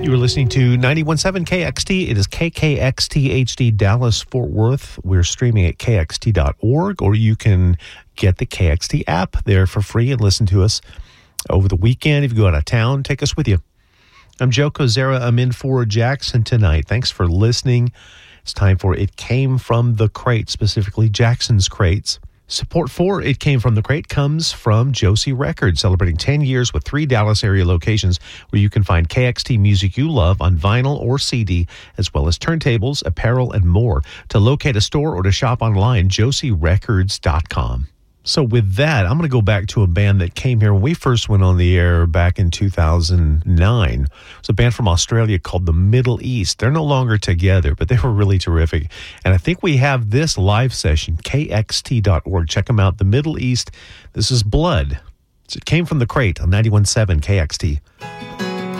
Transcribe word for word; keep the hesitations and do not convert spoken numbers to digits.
You are listening to ninety-one point seven K X T. It is K K X T H D Dallas Fort Worth. We're streaming at K X T dot org, or you can get the K X T app there for free and listen to us over the weekend. If you go out of town, take us with you. I'm Joe Kozera. I'm in for Jackson tonight. Thanks for listening. It's time for It Came From the Crate, specifically Jackson's Crates. Support for It Came From the Crate comes from Josie Records, celebrating ten years with three Dallas area locations where you can find K X T music you love on vinyl or C D, as well as turntables, apparel, and more. To locate a store or to shop online, josie records dot com. So with that, I'm going to go back to a band that came here when we first went on the air back in two thousand nine. It's a band from Australia called The Middle East. They're no longer together, but they were really terrific. And I think we have this live session, K X T dot org. Check them out, The Middle East. This is Blood. It came from the crate on ninety-one point seven K X T.